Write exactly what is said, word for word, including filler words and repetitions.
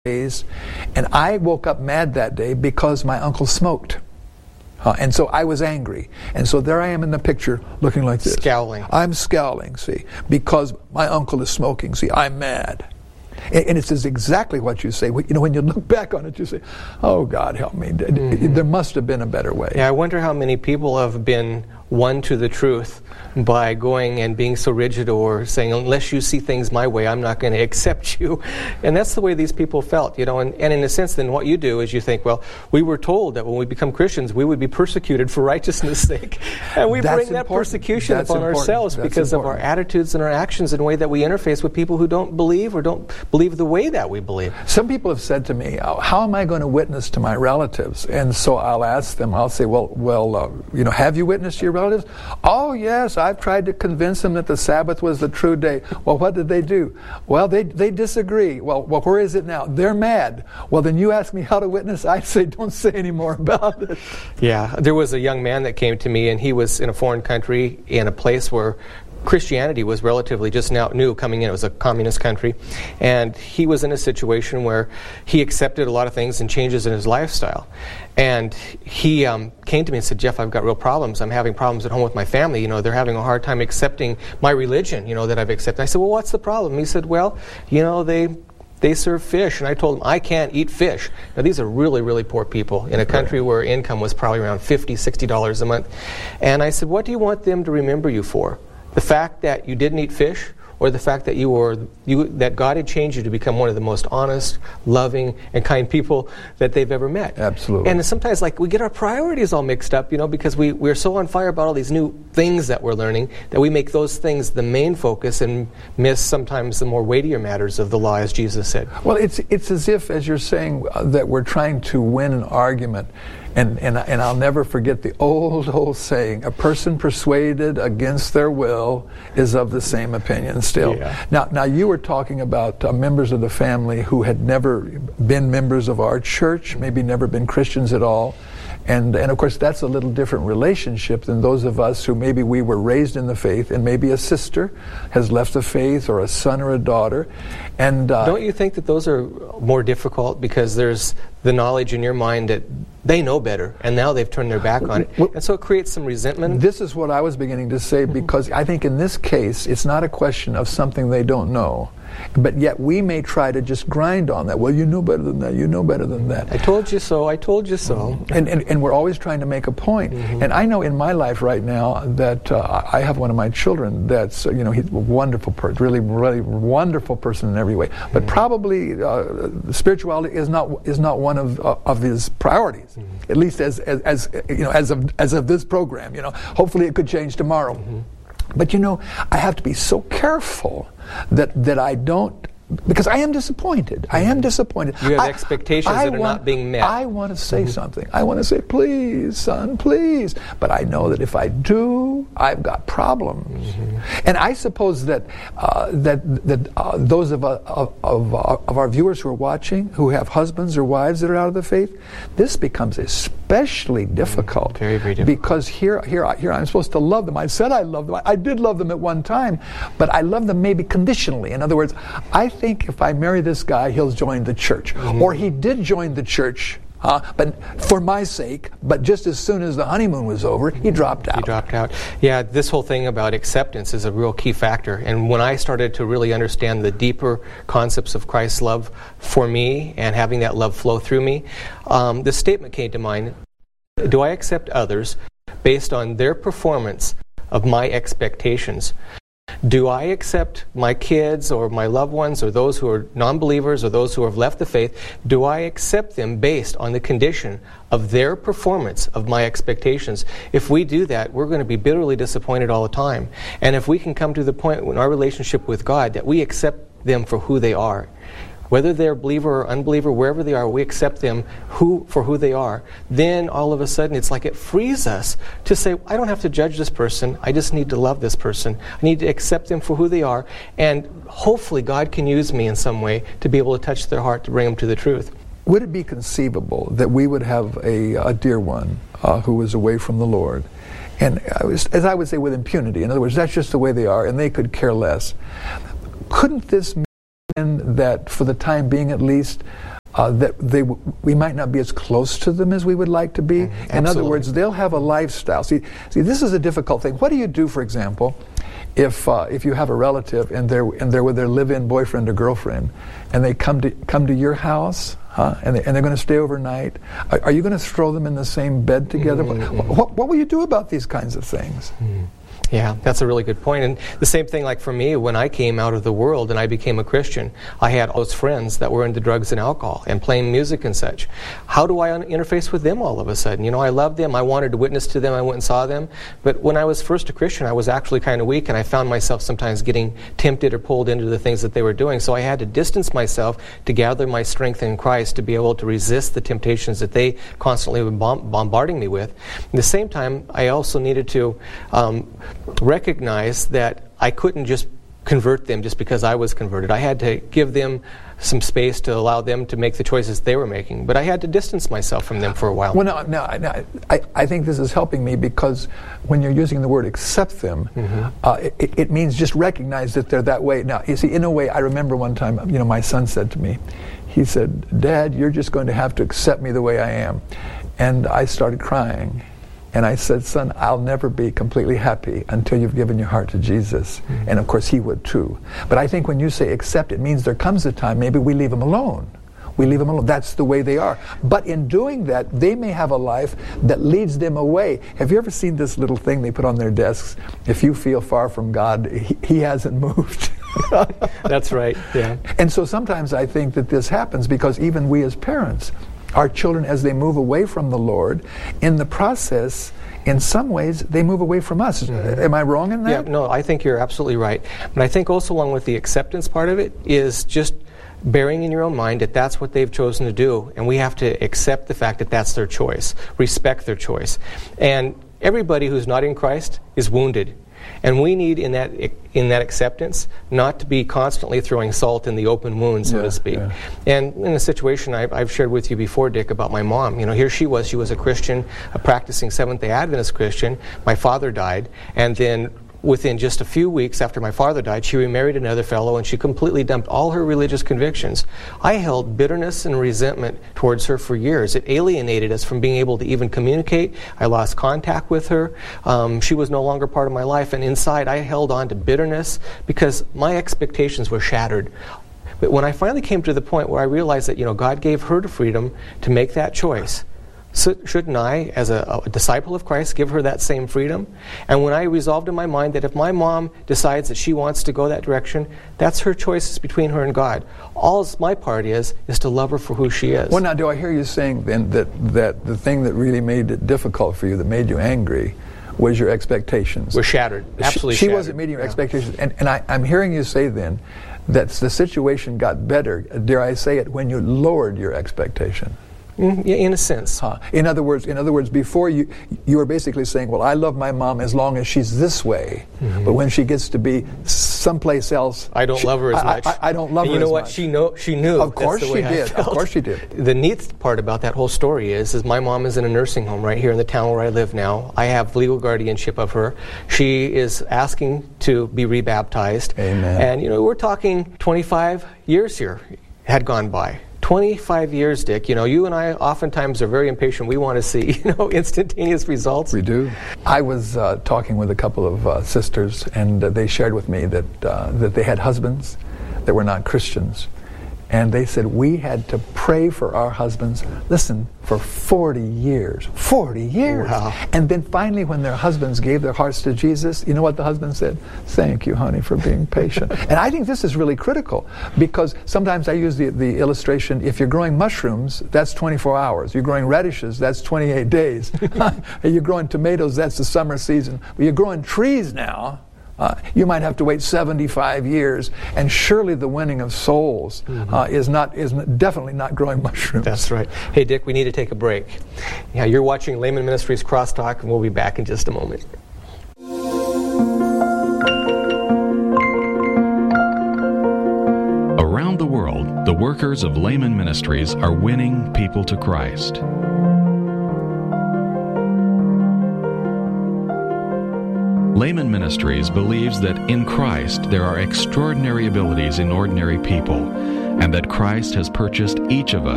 days, and I woke up mad that day because my uncle smoked. Uh, and so I was angry. And so there I am in the picture looking like this. Scowling. I'm scowling, see, because my uncle is smoking. See, I'm mad. And, and it's exactly what you say. You know, when you look back on it, you say, oh, God, help me. Mm-hmm. There must have been a better way. Yeah, I wonder how many people have been won to the truth by going and being so rigid or saying, unless you see things my way, I'm not going to accept you. And that's the way these people felt, you know. And, and in a sense, then what you do is you think, well, we were told that when we become Christians, we would be persecuted for righteousness' sake. And we That's bring that important. persecution That's upon important. ourselves That's because important. of our attitudes and our actions and the way that we interface with people who don't believe or don't believe the way that we believe. Some people have said to me, oh, how am I going to witness to my relatives? And so I'll ask them, I'll say, well, well, uh, you know, have you witnessed to your relatives? Oh, yes, I've tried to convince them that the Sabbath was the true day. Well, what did they do? Well, they they disagree. Well, well, where is it now? They're mad. Well, then you ask me how to witness. I say, don't say any more about it. Yeah, there was a young man that came to me, and he was in a foreign country in a place where Christianity was relatively just now new coming in. It was a communist country. And he was in a situation where he accepted a lot of things and changes in his lifestyle. And he um, came to me and said, Jeff, I've got real problems. I'm having problems at home with my family. You know, they're having a hard time accepting my religion, you know, that I've accepted. I said, well, what's the problem? He said, well, you know, they... They serve fish, and I told them, I can't eat fish. Now, these are really, really poor people in a country where income was probably around fifty dollars, sixty dollars a month. And I said, what do you want them to remember you for? The fact that you didn't eat fish, or the fact that you were you that God had changed you to become one of the most honest, loving, and kind people that they've ever met? Absolutely. And sometimes, like, we get our priorities all mixed up, you know, because we, we're so on fire about all these new things that we're learning that we make those things the main focus and miss sometimes the more weightier matters of the law, as Jesus said. Well, it's it's as if, as you're saying, uh, that we're trying to win an argument. And, and and I'll never forget the old, old saying, a person persuaded against their will is of the same opinion still. Yeah. Now, now you were talking about uh, members of the family who had never been members of our church, maybe never been Christians at all. And, and of course, that's a little different relationship than those of us who maybe we were raised in the faith, and maybe a sister has left the faith, or a son or a daughter. And uh, don't you think that those are more difficult because there's the knowledge in your mind that they know better, and now they've turned their back on it, and so it creates some resentment? This is what I was beginning to say, because I think in this case, it's not a question of something they don't know. But yet we may try to just grind on that. Well, you know better than that. You know better than that. I told you so. I told you so. And and, and we're always trying to make a point. Mm-hmm. And I know in my life right now that uh, I have one of my children that's, you know, he's a wonderful person, really, really wonderful person in every way. But mm-hmm. probably uh, spirituality is not is not one of uh, of his priorities. Mm-hmm. At least as, as as you know as of as of this program. You know, hopefully it could change tomorrow. Mm-hmm. But you know, I have to be so careful that that I don't, because I am disappointed. I am disappointed. You have I, expectations I that are want, not being met. I want to say mm-hmm. something. I want to say, please, son, please. But I know that if I do, I've got problems. Mm-hmm. And I suppose that uh, that that uh, those of, uh, of of of our viewers who are watching, who have husbands or wives that are out of the faith, this becomes especially difficult. Mm-hmm. Very, very difficult. Because here, here, here, I'm supposed to love them. I said I love them. I, I did love them at one time, but I love them maybe conditionally. In other words, I think if I marry this guy, he'll join the church. Mm-hmm. Or he did join the church, uh, but for my sake, but just as soon as the honeymoon was over, he dropped out. He dropped out. Yeah, this whole thing about acceptance is a real key factor. And when I started to really understand the deeper concepts of Christ's love for me and having that love flow through me, um, this statement came to mind: do I accept others based on their performance of my expectations? Do I accept my kids or my loved ones or those who are non-believers or those who have left the faith? Do I accept them based on the condition of their performance of my expectations? If we do that, we're going to be bitterly disappointed all the time. And if we can come to the point in our relationship with God that we accept them for who they are, whether they're believer or unbeliever, wherever they are, we accept them who for who they are, then all of a sudden it's like it frees us to say, I don't have to judge this person, I just need to love this person. I need to accept them for who they are, and hopefully God can use me in some way to be able to touch their heart to bring them to the truth. Would it be conceivable that we would have a, a dear one uh, who was away from the Lord, and I was, as I would say, with impunity? In other words, that's just the way they are, and they could care less. Couldn't this mean that for the time being at least, Uh, that they w- we might not be as close to them as we would like to be. Mm, in other words, they'll have a lifestyle. See, see, this is a difficult thing. What do you do, for example, if uh, if you have a relative and they're and they're with their live-in boyfriend or girlfriend, and they come to come to your house, huh? And they, and they're going to stay overnight? Are, are you going to throw them in the same bed together? Mm-hmm. What, what, what will you do about these kinds of things? Mm. Yeah, that's a really good point. And the same thing like for me, when I came out of the world and I became a Christian, I had all those friends that were into drugs and alcohol and playing music and such. How do I un- interface with them all of a sudden? You know, I loved them. I wanted to witness to them. I went and saw them. But when I was first a Christian, I was actually kind of weak, and I found myself sometimes getting tempted or pulled into the things that they were doing. So I had to distance myself to gather my strength in Christ to be able to resist the temptations that they constantly were bomb- bombarding me with. At the same time, I also needed to um, recognize that I couldn't just convert them just because I was converted. I had to give them some space to allow them to make the choices they were making. But I had to distance myself from them for a while. Well, no, no, no I, I think this is helping me, because when you're using the word accept them, mm-hmm. uh, it, it means just recognize that they're that way. Now, you see, in a way, I remember one time, you know, my son said to me, he said, "Dad, you're just going to have to accept me the way I am." And I started crying. And I said, "Son, I'll never be completely happy until you've given your heart to Jesus." Mm-hmm. And of course he would too. But I think when you say accept, it means there comes a time maybe we leave them alone. We leave them alone. That's the way they are. But in doing that, they may have a life that leads them away. Have you ever seen this little thing they put on their desks? If you feel far from God, he, he hasn't moved. That's right, yeah. And so sometimes I think that this happens because even we as parents, our children, as they move away from the Lord, in the process, in some ways, they move away from us. Mm-hmm. Am I wrong in that? Yeah, no, I think you're absolutely right. But I think also along with the acceptance part of it is just bearing in your own mind that that's what they've chosen to do, and we have to accept the fact that that's their choice, respect their choice. And everybody who's not in Christ is wounded. And we need, in that in that acceptance, not to be constantly throwing salt in the open wound, so yeah, to speak. Yeah. And in a situation I've, I've shared with you before, Dick, about my mom. You know, here she was. She was a Christian, a practicing Seventh-day Adventist Christian. My father died, and then within just a few weeks after my father died, she remarried another fellow, and she completely dumped all her religious convictions. I held bitterness and resentment towards her for years. It alienated us from being able to even communicate. I lost contact with her. Um, she was no longer part of my life, and inside I held on to bitterness because my expectations were shattered. But when I finally came to the point where I realized that, you know, God gave her the freedom to make that choice, so shouldn't I, as a, a disciple of Christ, give her that same freedom? And when I resolved in my mind that if my mom decides that she wants to go that direction, that's her choice between her and God. All my part is, is to love her for who she is. Well, now, do I hear you saying then that, that the thing that really made it difficult for you, that made you angry, was your expectations? Was shattered. Absolutely She, she shattered. wasn't meeting your yeah. expectations. And, and I, I'm hearing you say then that the situation got better, dare I say it, when you lowered your expectation. Mm, yeah, in a sense. Huh. In other words, in other words, before you, you were basically saying, "Well, I love my mom as long as she's this way," mm-hmm. but when she gets to be someplace else, I don't she, love her as I, much. I, I don't love and her. You know as what? much. She know she knew. Of course that's the she way did. I felt. Of course she did. The neat part about that whole story is, is my mom is in a nursing home right here in the town where I live now. I have legal guardianship of her. She is asking to be rebaptized. Amen. And you know, we're talking twenty-five years here had gone by. twenty-five years, Dick. You know, you and I oftentimes are very impatient. We want to see, you know, instantaneous results. We do. I was uh, talking with a couple of uh, sisters, and uh, they shared with me that uh, that they had husbands that were not Christians. And they said, we had to pray for our husbands, listen, for forty years. forty years! Wow. And then finally, when their husbands gave their hearts to Jesus, you know what the husband said? "Thank you, honey, for being patient." And I think this is really critical, because sometimes I use the, the illustration, if you're growing mushrooms, that's twenty-four hours. You're growing radishes, that's twenty-eight days. You're growing tomatoes, that's the summer season. Well, you're growing trees now. Uh, you might have to wait seventy-five years, and surely the winning of souls mm-hmm. uh, is not is definitely not growing mushrooms. That's right. Hey, Dick, we need to take a break. Yeah, you're watching Layman Ministries Crosstalk, and we'll be back in just a moment. Around the world, the workers of Layman Ministries are winning people to Christ. Layman Ministries believes that in Christ there are extraordinary abilities in ordinary people, and that Christ has purchased each of us